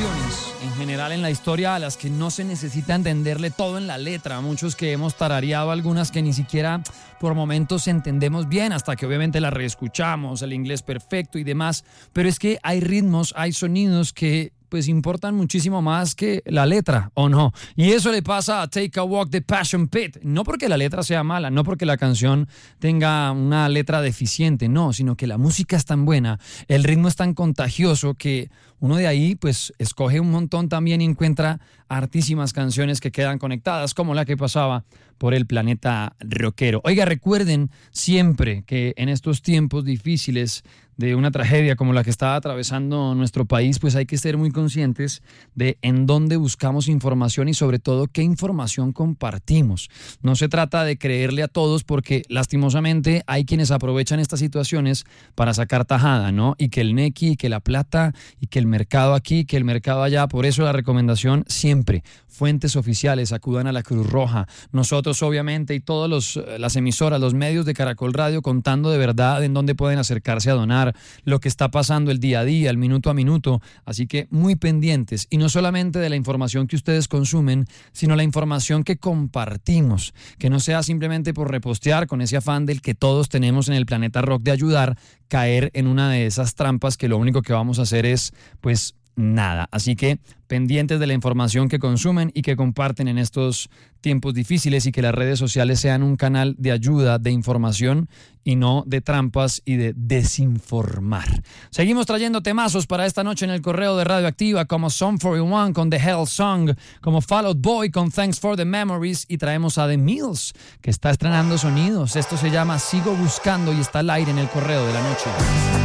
canciones en general en la historia a las que no se necesita entenderle todo en la letra. Muchos que hemos tarareado algunas que ni siquiera por momentos entendemos bien, hasta que obviamente las reescuchamos, el inglés perfecto y demás. Pero es que hay ritmos, hay sonidos que pues importan muchísimo más que la letra, ¿o no? Y eso le pasa a Take a Walk de Passion Pit. No porque la letra sea mala, no porque la canción tenga una letra deficiente, no, sino que la música es tan buena, el ritmo es tan contagioso que uno de ahí pues escoge un montón también y encuentra hartísimas canciones que quedan conectadas, como la que pasaba por el planeta rockero. Oiga, recuerden siempre que en estos tiempos difíciles de una tragedia como la que está atravesando nuestro país, pues hay que ser muy conscientes de en dónde buscamos información y sobre todo qué información compartimos. No se trata de creerle a todos porque lastimosamente hay quienes aprovechan estas situaciones para sacar tajada, ¿no? Y que el nequi, y que la plata, y que el mercado aquí, que el mercado allá. Por eso la recomendación siempre, fuentes oficiales, acudan a la Cruz Roja. Nosotros obviamente y todas las emisoras, los medios de Caracol Radio contando de verdad en dónde pueden acercarse a donar, lo que está pasando el día a día, el minuto a minuto. Así que muy pendientes, y no solamente de la información que ustedes consumen, sino la información que compartimos, que no sea simplemente por repostear con ese afán del que todos tenemos en el planeta rock de ayudar, caer en una de esas trampas que lo único que vamos a hacer es pues nada. Así que pendientes de la información que consumen y que comparten en estos tiempos difíciles, y que las redes sociales sean un canal de ayuda, de información y no de trampas y de desinformar. Seguimos trayendo temazos para esta noche en el correo de Radioactiva, como Sum 41 con The Hell Song, como Fall Out Boy con Thanks for the Memories, y traemos a The Mills, que está estrenando sonidos. Esto se llama Sigo Buscando y está al aire en el correo de la noche.